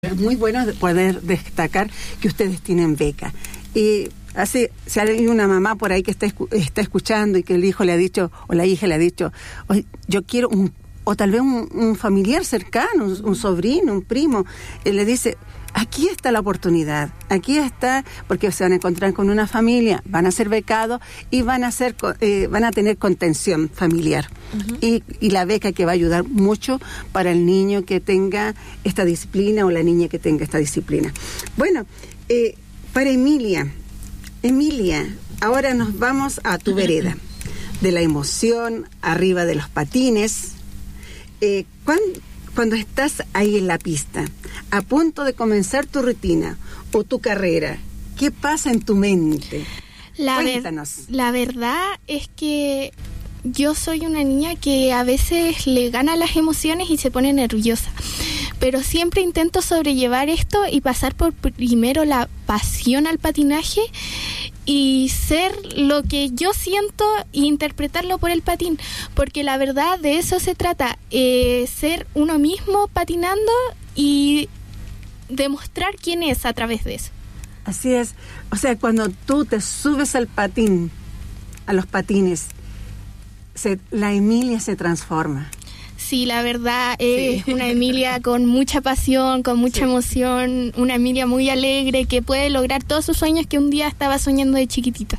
Es muy bueno poder destacar que ustedes tienen beca. Y si hay una mamá por ahí que está escuchando y que el hijo le ha dicho, o la hija le ha dicho, yo quiero o tal vez un familiar cercano, un sobrino, un primo, le dice, aquí está la oportunidad, aquí está, porque se van a encontrar con una familia, van a ser becados y van a tener contención familiar. Uh-huh. Y la beca que va a ayudar mucho para el niño que tenga esta disciplina o la niña que tenga esta disciplina. Bueno, para Emilia, ahora nos vamos a tu vereda, de la emoción, arriba de los patines. Cuando estás ahí en la pista, a punto de comenzar tu rutina o tu carrera, ¿qué pasa en tu mente? Cuéntanos. La verdad es que yo soy una niña que a veces le gana las emociones y se pone nerviosa, pero siempre intento sobrellevar esto y pasar por primero la pasión al patinaje y ser lo que yo siento e interpretarlo por el patín, porque la verdad de eso se trata, ser uno mismo patinando y demostrar quién es a través de eso. Así es, o sea, cuando tú te subes al patín, a los patines, la Emilia se transforma. Sí, la verdad es una Emilia con mucha pasión, con mucha emoción, una Emilia muy alegre que puede lograr todos sus sueños que un día estaba soñando de chiquitita.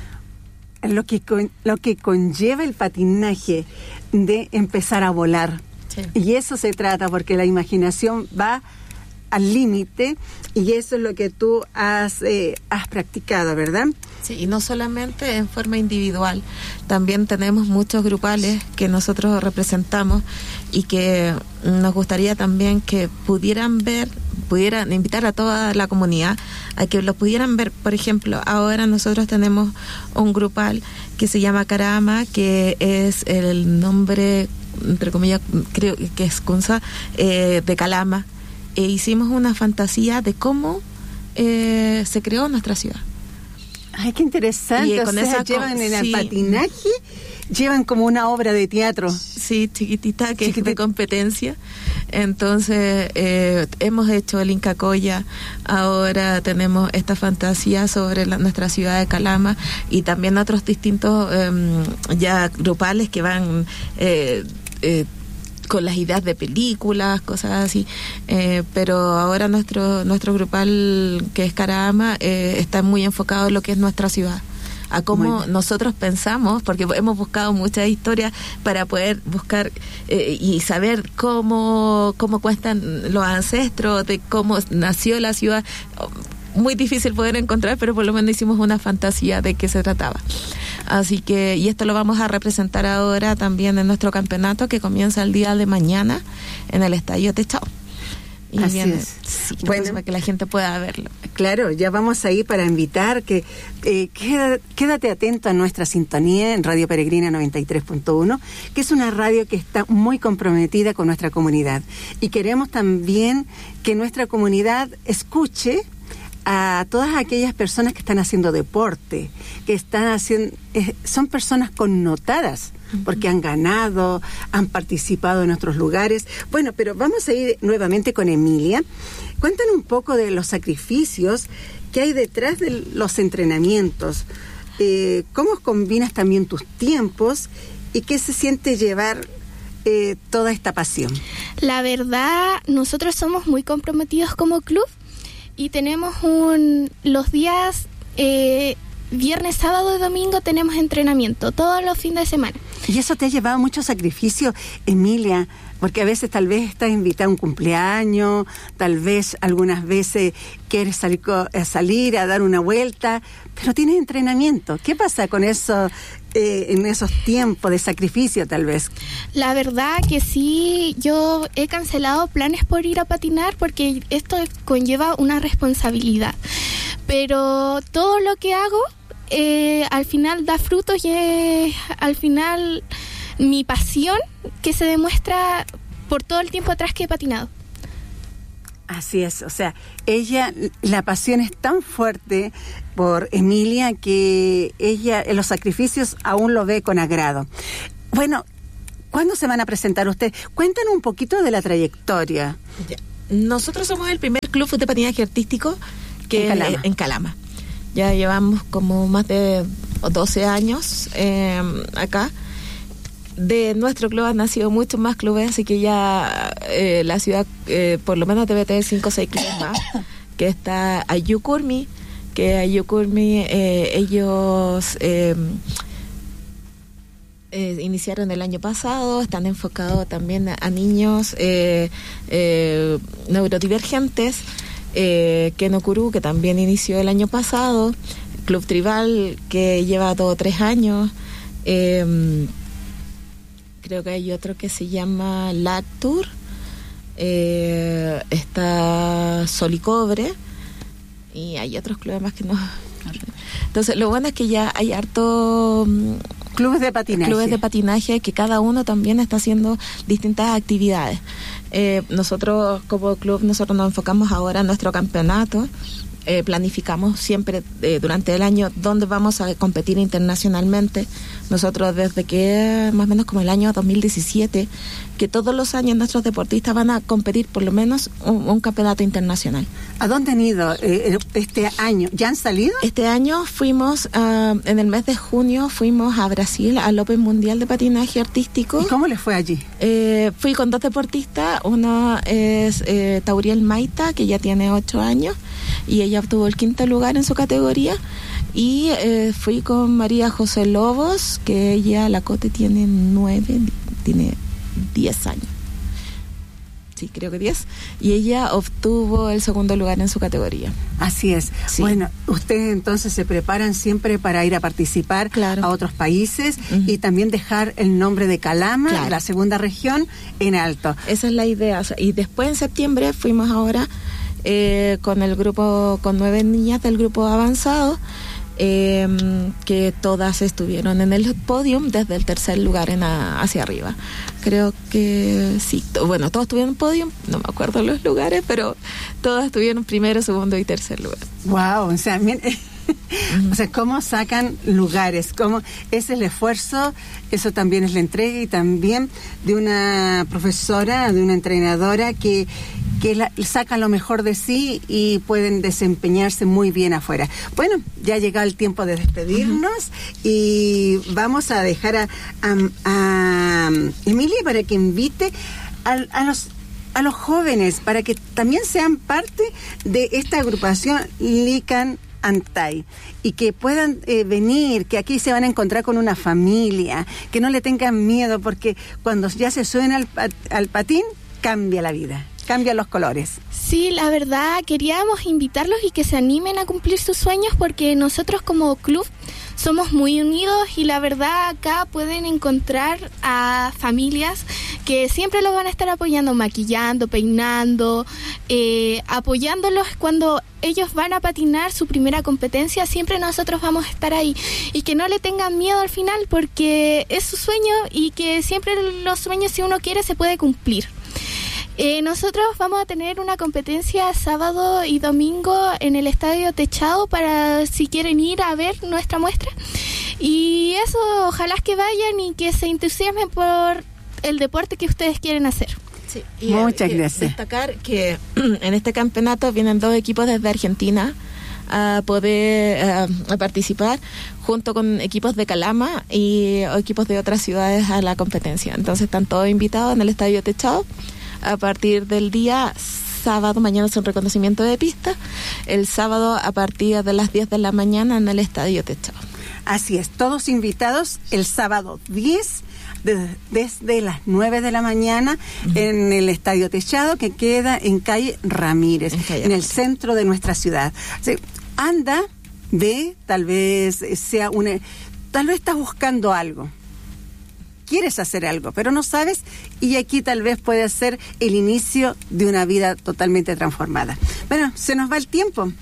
Lo que conlleva el patinaje de empezar a volar. Sí. Y eso se trata, porque la imaginación va al límite y eso es lo que tú has practicado, ¿verdad? Sí, y no solamente en forma individual, también tenemos muchos grupales que nosotros representamos y que nos gustaría también que pudieran invitar a toda la comunidad a que lo pudieran ver. Por ejemplo, ahora nosotros tenemos un grupal que se llama Carama, que es el nombre, entre comillas, creo que es Kunza, de Calama. Hicimos una fantasía de cómo se creó nuestra ciudad. Ay, qué interesante. Y con esa llevan en el patinaje, llevan como una obra de teatro. Sí, chiquitita, que es de competencia. Entonces, hemos hecho el Inca Colla, ahora tenemos esta fantasía sobre nuestra ciudad de Calama y también otros distintos ya grupales que van con las ideas de películas, cosas así, pero ahora nuestro grupal, que es Carama, está muy enfocado en lo que es nuestra ciudad, a cómo nosotros pensamos, porque hemos buscado muchas historias para poder buscar y saber cómo cuentan los ancestros, de cómo nació la ciudad. Muy difícil poder encontrar, pero por lo menos hicimos una fantasía de qué se trataba. Así que, y esto lo vamos a representar ahora también en nuestro campeonato que comienza el día de mañana en el Estadio Techado. Y así viene, es. Sí, bueno, para que la gente pueda verlo. Claro, ya vamos ahí para invitar que quédate atento a nuestra sintonía en Radio Peregrina 93.1, que es una radio que está muy comprometida con nuestra comunidad. Y queremos también que nuestra comunidad escuche a todas aquellas personas que están haciendo deporte, que están haciendo, son personas connotadas, porque han ganado, han participado en otros lugares. Bueno, pero vamos a ir nuevamente con Emilia. Cuéntanos un poco de los sacrificios que hay detrás de los entrenamientos. ¿Cómo combinas también tus tiempos y qué se siente llevar toda esta pasión? La verdad, nosotros somos muy comprometidos como club y tenemos los días viernes, sábado y domingo tenemos entrenamiento todos los fines de semana. ¿Y eso te ha llevado mucho sacrificio, Emilia? Porque a veces tal vez estás invitada a un cumpleaños, tal vez algunas veces quieres salir a dar una vuelta, pero tienes entrenamiento. ¿Qué pasa con eso en esos tiempos de sacrificio tal vez? La verdad que sí, yo he cancelado planes por ir a patinar porque esto conlleva una responsabilidad. Pero todo lo que hago al final da frutos y al final mi pasión que se demuestra por todo el tiempo atrás que he patinado. Así es, o sea, la pasión es tan fuerte por Emilia que ella los sacrificios aún lo ve con agrado. Bueno, ¿cuándo se van a presentar ustedes? Cuéntanos un poquito de la trayectoria. Nosotros somos el primer club de patinaje artístico que en Calama. Ya llevamos como más de 12 años acá. De nuestro club han nacido muchos más clubes, así que ya la ciudad por lo menos debe tener 5 o 6 clubes más. Que está Ayukurmi, ellos iniciaron el año pasado, están enfocados también a niños neurodivergentes. Kenokuru, que también inició el año pasado, Club Tribal, que lleva 2 o 3 años, creo que hay otro que se llama Lactur, está Sol y Cobre, y hay otros clubes más que no. Entonces lo bueno es que ya hay harto clubes de patinaje que cada uno también está haciendo distintas actividades. Nosotros como club nos enfocamos ahora en nuestro campeonato. Planificamos siempre durante el año dónde vamos a competir internacionalmente. Nosotros desde que más o menos como el año 2017, que todos los años nuestros deportistas van a competir por lo menos un campeonato internacional. ¿A dónde han ido este año? ¿Ya han salido? Este año fuimos, en el mes de junio, fuimos a Brasil al Open Mundial de Patinaje Artístico. ¿Y cómo les fue allí? Fui con 2 deportistas. Uno es Tauriel Maita, que ya tiene 8 años, y ella obtuvo el 5º lugar en su categoría. Y fui con María José Lobos, que ella, la Cote, tiene 10 años. Sí, creo que 10. Y ella obtuvo el 2º lugar en su categoría. Así es. Sí. Bueno, ustedes entonces se preparan siempre para ir a participar a otros países y también dejar el nombre de Calama, la segunda región, en alto. Esa es la idea. O sea, y después en septiembre fuimos ahora con el grupo, con 9 niñas del grupo avanzado, que todas estuvieron en el podium desde el 3er lugar hacia arriba. Creo que sí, bueno, todos estuvieron en podium, no me acuerdo los lugares, pero todas estuvieron 1º, 2º y 3er lugar. Wow, o sea, o sea, cómo sacan lugares, cómo es el esfuerzo, eso también es la entrega, y también de una profesora, de una entrenadora que sacan lo mejor de sí y pueden desempeñarse muy bien afuera. Bueno, ya ha llegado el tiempo de despedirnos y vamos a dejar a Emilia para que invite a los jóvenes para que también sean parte de esta agrupación Lican Antay, y que puedan venir, que aquí se van a encontrar con una familia, que no le tengan miedo, porque cuando ya se suben al patín, cambia la vida, cambian los colores. Sí, la verdad, queríamos invitarlos y que se animen a cumplir sus sueños, porque nosotros como club somos muy unidos, y la verdad acá pueden encontrar a familias que siempre los van a estar apoyando, maquillando, peinando, apoyándolos cuando ellos van a patinar su primera competencia. Siempre nosotros vamos a estar ahí, y que no le tengan miedo al final, porque es su sueño, y que siempre los sueños, si uno quiere, se puede cumplir. Nosotros vamos a tener una competencia sábado y domingo en el Estadio Techado, para si quieren ir a ver nuestra muestra. Y eso, ojalá que vayan y que se entusiasmen por el deporte que ustedes quieren hacer. Sí, y muchas gracias. Destacar que en este campeonato vienen 2 equipos desde Argentina a poder a participar, junto con equipos de Calama y equipos de otras ciudades a la competencia. Entonces están todos invitados en el Estadio Techado a partir del día sábado. Mañana es un reconocimiento de pista, el sábado a partir de las 10 de la mañana en el Estadio Techado. Así es, todos invitados el sábado 10 desde las 9 de la mañana en el Estadio Techado, que queda en calle Ramírez, en el centro de nuestra ciudad. O sea, anda, ve, tal vez estás buscando algo, quieres hacer algo, pero no sabes, y aquí tal vez puede ser el inicio de una vida totalmente transformada. Bueno, se nos va el tiempo.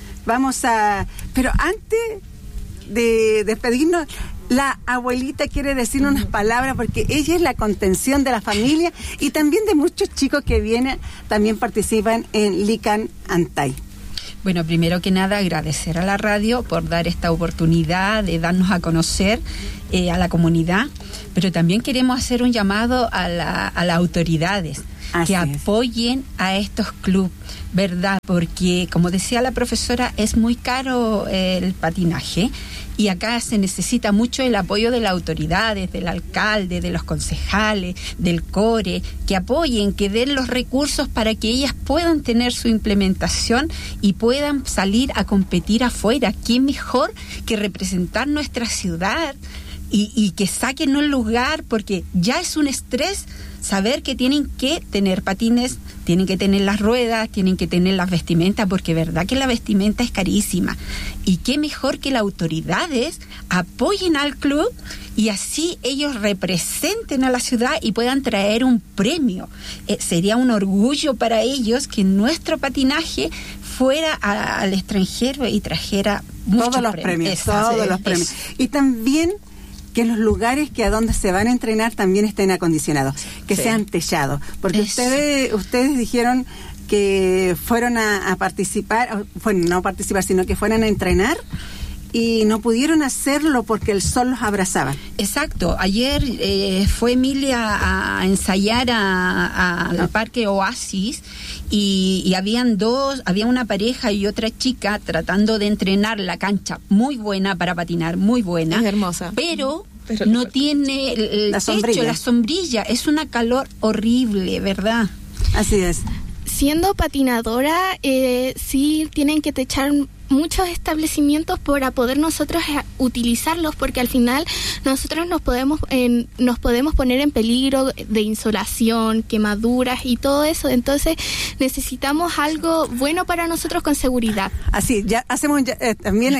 Pero antes de despedirnos, la abuelita quiere decir unas palabras, porque ella es la contención de la familia y también de muchos chicos que vienen, también participan en Lican Antay. Bueno, primero que nada, agradecer a la radio por dar esta oportunidad de darnos a conocer a la comunidad, pero también queremos hacer un llamado a las autoridades, que apoyen a estos clubes, ¿verdad? Porque, como decía la profesora, es muy caro el patinaje y acá se necesita mucho el apoyo de las autoridades, del alcalde, de los concejales, del CORE, que apoyen, que den los recursos para que ellas puedan tener su implementación y puedan salir a competir afuera. ¿Qué mejor que representar nuestra ciudad y que saquen un lugar? Porque ya es un estrés saber que tienen que tener patines, tienen que tener las ruedas, tienen que tener las vestimentas, porque verdad que la vestimenta es carísima. Y qué mejor que las autoridades apoyen al club y así ellos representen a la ciudad y puedan traer un premio. Sería un orgullo para ellos que nuestro patinaje fuera al extranjero y trajera muchos todos los premios. Todos los premios. Y también que los lugares que a donde se van a entrenar también estén acondicionados, que sean techados, porque ustedes dijeron que fueron a participar, bueno, no participar, sino que fueran a entrenar y no pudieron hacerlo porque el sol los abrazaba. Exacto. Ayer fue Emilia a ensayar al Parque Oasis y había una pareja y otra chica tratando de entrenar la cancha muy buena para patinar, muy buena. Es hermosa. Pero no tiene el techo, la sombrilla. Es una calor horrible, ¿verdad? Así es. Siendo patinadora, sí tienen que techar muchos establecimientos para poder nosotros utilizarlos, porque al final nosotros nos podemos poner en peligro de insolación, quemaduras y todo eso. Entonces necesitamos algo bueno para nosotros con seguridad. Así, ya hacemos también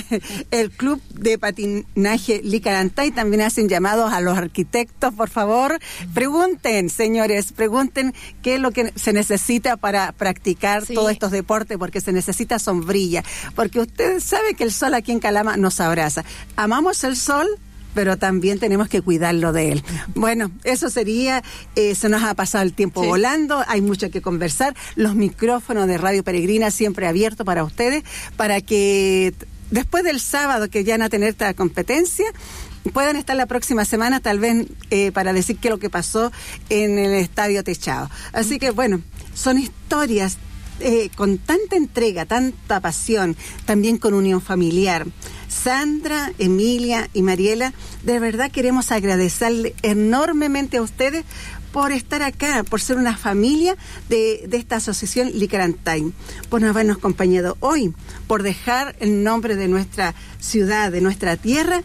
el Club de Patinaje Licarantay también hacen llamados a los arquitectos, por favor. Pregunten, señores, pregunten qué es lo que se necesita para practicar todos estos deportes, porque se necesita sombrilla. Porque usted sabe que el sol aquí en Calama nos abraza. Amamos el sol, pero también tenemos que cuidarlo de él. Bueno, eso sería, se nos ha pasado el tiempo volando, hay mucho que conversar. Los micrófonos de Radio Peregrina siempre abiertos para ustedes, para que después del sábado, que ya van a tener esta competencia, puedan estar la próxima semana tal vez para decir qué es lo que pasó en el estadio techado. Así que bueno, son historias con tanta entrega, tanta pasión, también con unión familiar. Sandra, Emilia y Mariela, de verdad queremos agradecerle enormemente a ustedes por estar acá, por ser una familia de esta asociación Licarantay, por habernos acompañado hoy, por dejar el nombre de nuestra ciudad, de nuestra tierra,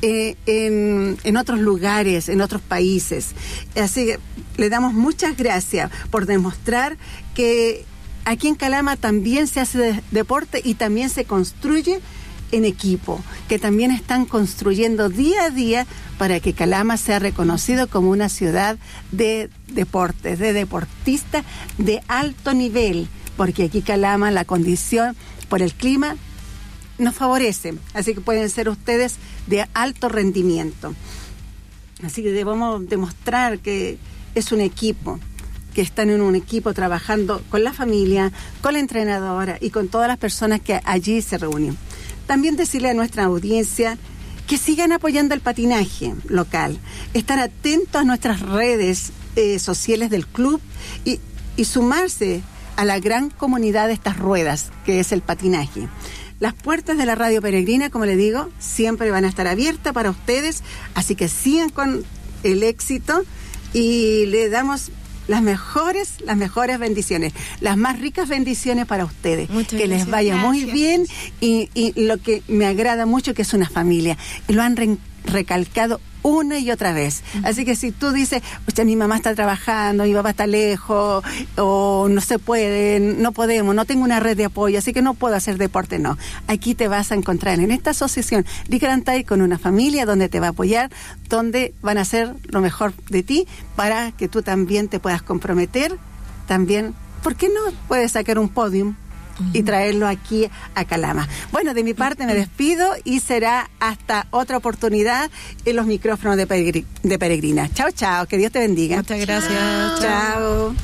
en otros lugares, en otros países. Así que le damos muchas gracias por demostrar que aquí en Calama también se hace deporte y también se construye en equipo, que también están construyendo día a día para que Calama sea reconocido como una ciudad de deportes, de deportistas de alto nivel, porque aquí Calama la condición por el clima nos favorece, así que pueden ser ustedes de alto rendimiento. Así que debemos demostrar que es un equipo, que están en un equipo trabajando con la familia, con la entrenadora y con todas las personas que allí se reúnen. También decirle a nuestra audiencia que sigan apoyando el patinaje local, estar atentos a nuestras redes sociales del club y sumarse a la gran comunidad de estas ruedas que es el patinaje. Las puertas de la Radio Peregrina, como le digo, siempre van a estar abiertas para ustedes, así que sigan con el éxito y le damos las mejores bendiciones, las más ricas bendiciones para ustedes. Muchas que gracias. Les vaya muy bien y lo que me agrada mucho que es una familia. Y lo han recalcado una y otra vez. Así que si tú dices, mi mamá está trabajando, mi papá está lejos, o no se puede, no podemos, no tengo una red de apoyo, así que no puedo hacer deporte, no. Aquí te vas a encontrar en esta asociación Licarantay con una familia donde te va a apoyar, donde van a hacer lo mejor de ti para que tú también te puedas comprometer. También, ¿por qué no puedes sacar un podium y traerlo aquí a Calama? Bueno, de mi parte me despido y será hasta otra oportunidad en los micrófonos de Peregrina. Chao, chao, que Dios te bendiga. Muchas gracias. Chao.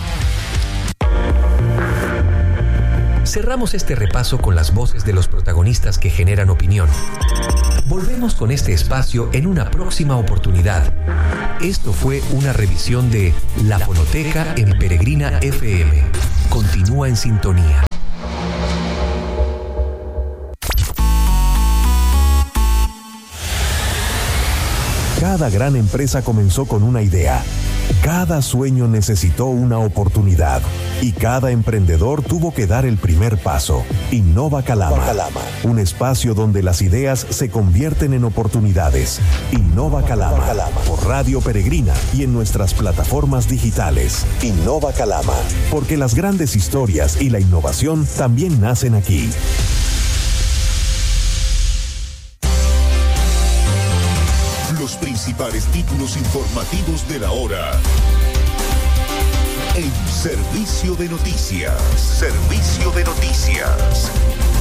Cerramos este repaso con las voces de los protagonistas que generan opinión. Volvemos con este espacio en una próxima oportunidad. Esto fue una revisión de La Fonoteca en Peregrina FM. Continúa en sintonía. Cada gran empresa comenzó con una idea. Cada sueño necesitó una oportunidad y cada emprendedor tuvo que dar el primer paso. Innova Calama, un espacio donde las ideas se convierten en oportunidades. Innova Calama, por Radio Peregrina y en nuestras plataformas digitales. Innova Calama, porque las grandes historias y la innovación también nacen aquí. Los principales títulos informativos de la hora en Servicio de Noticias. Servicio de Noticias.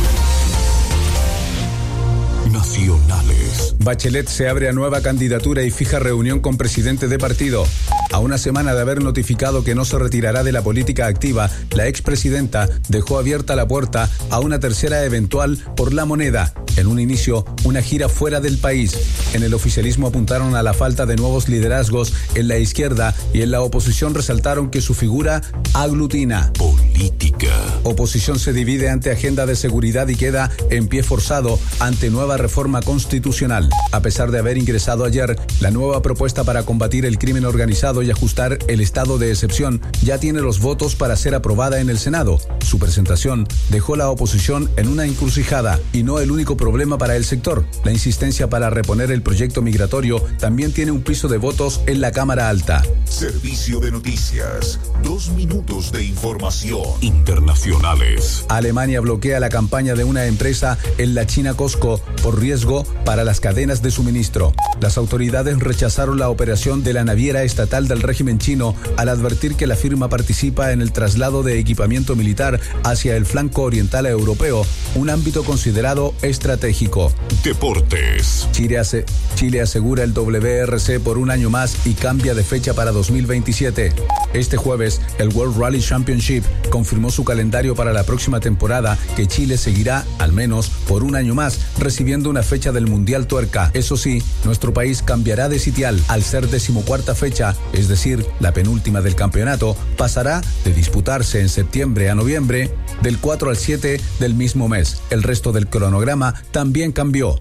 Nacionales. Bachelet se abre a nueva candidatura y fija reunión con presidente de partido. A una semana de haber notificado que no se retirará de la política activa, la expresidenta dejó abierta la puerta a una tercera eventual por La Moneda. En un inicio, una gira fuera del país. En el oficialismo apuntaron a la falta de nuevos liderazgos en la izquierda y en la oposición resaltaron que su figura aglutina. Política. Oposición se divide ante agenda de seguridad y queda en pie forzado ante nueva reforma constitucional. A pesar de haber ingresado ayer, la nueva propuesta para combatir el crimen organizado y ajustar el estado de excepción ya tiene los votos para ser aprobada en el Senado. Su presentación dejó la oposición en una encrucijada y no el único problema para el sector. La insistencia para reponer el proyecto migratorio también tiene un piso de votos en la Cámara Alta. Servicio de Noticias. 2 minutos de información. Internacionales. Alemania bloquea la campaña de una empresa en la China Costco por riesgo para las cadenas de suministro. Las autoridades rechazaron la operación de la naviera estatal del régimen chino al advertir que la firma participa en el traslado de equipamiento militar hacia el flanco oriental europeo, un ámbito considerado estratégico. Deportes. Chile asegura el WRC por un año más y cambia de fecha para 2027. Este jueves, el World Rally Championship confirmó su calendario para la próxima temporada, que Chile seguirá, al menos por un año más, recibiendo una fecha del Mundial Tuerca. Eso sí, nuestro país cambiará de sitial. Al ser 14ª fecha, es decir, la penúltima del campeonato, pasará de disputarse en septiembre a noviembre, del 4 al 7 del mismo mes. El resto del cronograma también cambió.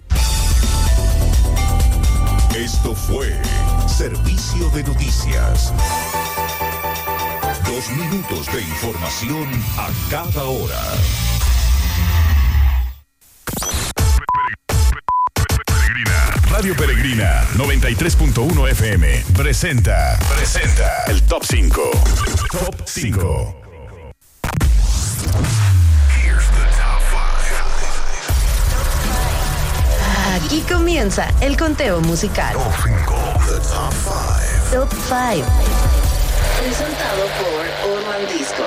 Esto fue Servicio de Noticias. 2 minutos de información a cada hora. Radio Peregrina 93.1 FM presenta el Top 5. Top 5. Aquí comienza el conteo musical. Top 5. Presentado por Orman Disco.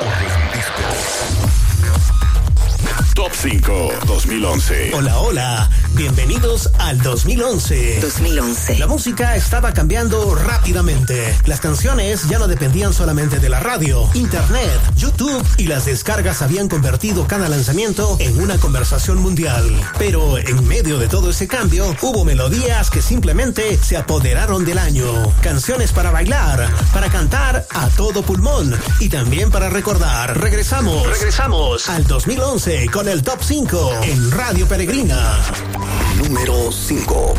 Top 5 2011. Hola, bienvenidos al 2011. La música estaba cambiando rápidamente. Las canciones ya no dependían solamente de la radio, internet, YouTube y las descargas habían convertido cada lanzamiento en una conversación mundial. Pero en medio de todo ese cambio, hubo melodías que simplemente se apoderaron del año. Canciones para bailar, para cantar a todo pulmón y también para recordar. Regresamos al 2011 con el Top 5 en Radio Peregrina. Número 5.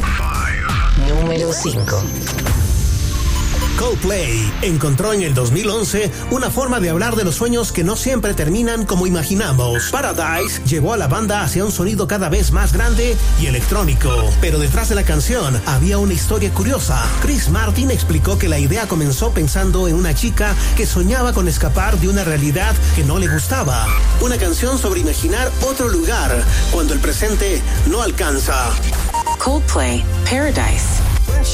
Coldplay encontró en el 2011 una forma de hablar de los sueños que no siempre terminan como imaginamos. Paradise llevó a la banda hacia un sonido cada vez más grande y electrónico. Pero detrás de la canción había una historia curiosa. Chris Martin explicó que la idea comenzó pensando en una chica que soñaba con escapar de una realidad que no le gustaba. Una canción sobre imaginar otro lugar cuando el presente no alcanza. Coldplay, Paradise.